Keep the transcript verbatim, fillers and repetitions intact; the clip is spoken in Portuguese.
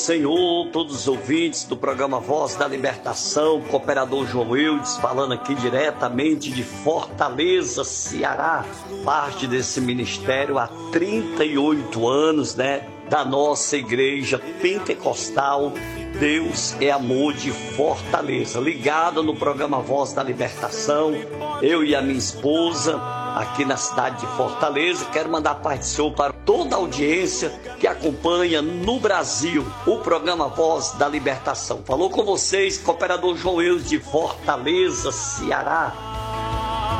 Senhor, todos os ouvintes do programa Voz da Libertação, cooperador João Eudes, falando aqui diretamente de Fortaleza, Ceará, parte desse ministério há trinta e oito anos, né, da nossa igreja pentecostal, Deus é Amor de Fortaleza, ligada no programa Voz da Libertação, eu e a minha esposa, aqui na cidade de Fortaleza. Quero mandar paz do Senhor para toda a audiência que acompanha no Brasil o programa Voz da Libertação. Falou com vocês, cooperador João Eudes de Fortaleza, Ceará.